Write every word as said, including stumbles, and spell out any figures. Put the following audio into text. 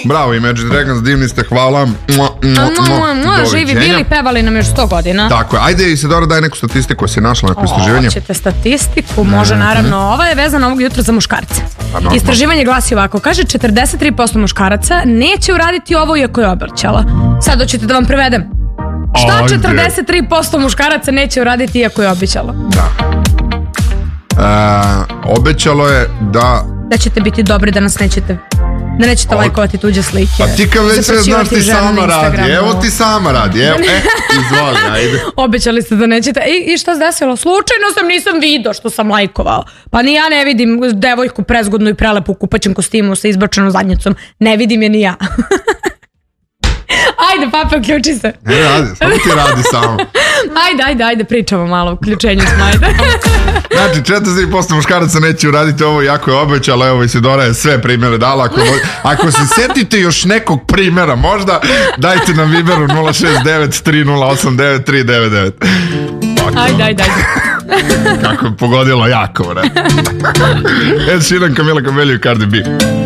Bravo, Imagine Dragons, divni ste, hvala. Živi bili, pevali nam još sto godina. Tako je, ajde Isidora, daj neku statistiku, si našla neko istraživanje. Hoćete statistiku, može naravno. Ova je vezana ovog jutra za muškarce. Istraživanje glasi ovako, kaže četrdeset tri posto muškaraca neće uraditi ovo iako je obećala. Sad hoćete da vam prevedem. Šta četrdeset tri posto muškaraca neće uraditi iako je obećala? Da. Obećalo je da... Da ćete biti dobri, da nas nećete... Da nećete lajkovati tuđe slike. Pa ti kao već sve znaš, ti sama radi. Evo ti sama radi. Evo, e, izvoli, ajde. Obećali ste da nećete. I, i šta se desilo? Slučajno sam, nisam vidio što sam lajkovao. Pa ni ja ne vidim devojku prezgodnu i prelepu u kupaćem kostimu sa izbačenom zadnjicom. Ne vidim je ni ja. Ajde, papa, uključi se. Ne radi, samo ti radi samo. Ajde, ajde, ajde, pričamo malo o uključenju smo, ajde. Znači, četrdeset tri posto muškaraca neće uraditi ovo, jako je obećala, evo Isidora je sve primjere dala. Ako, ako se setite još nekog primjera, možda dajte nam Viberu nula šest devet tri nula osam devet tri devet devet. Ajde, ajde, ajde. Kako je pogodilo jako, bre. Ed Sheeran, Camila Cabello i Cardi B.